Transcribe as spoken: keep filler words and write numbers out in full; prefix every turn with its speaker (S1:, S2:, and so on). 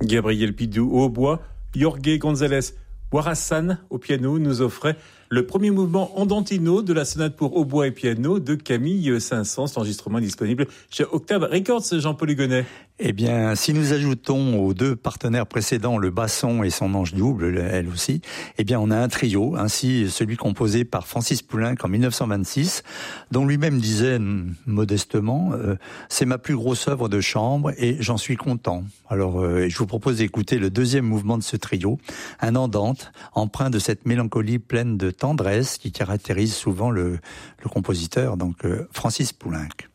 S1: Gabriel Pidou au hautbois, Jorge González Warassan au piano nous offrait le premier mouvement andantino de la sonate pour hautbois et piano de Camille Saint-Saëns. Cet enregistrement est disponible chez Octave Records. Jean-Paul Hugonnet.
S2: Eh bien, si nous ajoutons aux deux partenaires précédents le basson et son ange double, elle aussi, eh bien, on a un trio, ainsi celui composé par Francis Poulenc en dix-neuf cent vingt-six, dont lui-même disait modestement euh, « C'est ma plus grosse œuvre de chambre et j'en suis content ». Alors, euh, je vous propose d'écouter le deuxième mouvement de ce trio, un andante, empreint de cette mélancolie pleine de tendresse qui caractérise souvent le, le compositeur, donc euh, Francis Poulenc.